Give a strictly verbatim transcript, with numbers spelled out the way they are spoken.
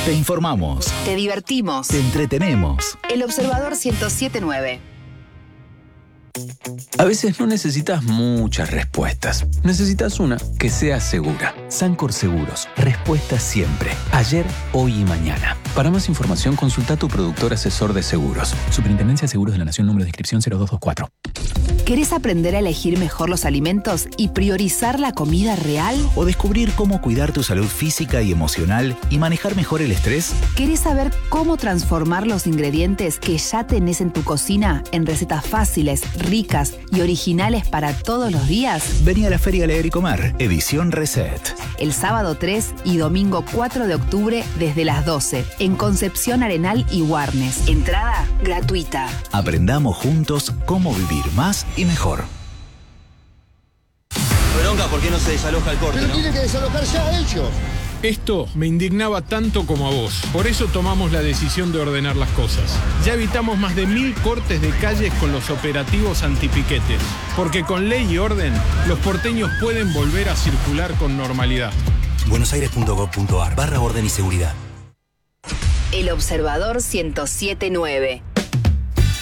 Te informamos. Te divertimos. Te entretenemos. El Observador ciento siete punto nueve. A veces no necesitas muchas respuestas. Necesitas una que sea segura. Sancor Seguros. Respuesta siempre. Ayer, hoy y mañana. Para más información, consulta a tu productor asesor de seguros. Superintendencia de Seguros de la Nación, número de inscripción cero dos dos cuatro. ¿Querés aprender a elegir mejor los alimentos y priorizar la comida real? ¿O descubrir cómo cuidar tu salud física y emocional y manejar mejor el estrés? ¿Querés saber cómo transformar los ingredientes que ya tenés en tu cocina en recetas fáciles, ricas y originales para todos los días? Vení a la Feria Leer y Comer, edición Reset. El sábado tres y domingo cuatro de octubre desde las doce, en Concepción Arenal y Warnes. Entrada gratuita. Aprendamos juntos cómo vivir más y mejor. Bronca, ¿por qué no se desaloja el corte? Pero ¿no? tiene que desalojar ya ellos. Esto me indignaba tanto como a vos. Por eso tomamos la decisión de ordenar las cosas. Ya evitamos más de mil cortes de calles con los operativos antipiquetes. Porque con ley y orden, los porteños pueden volver a circular con normalidad. buenosaires punto gov punto ar barra orden y seguridad. El Observador ciento siete punto nueve.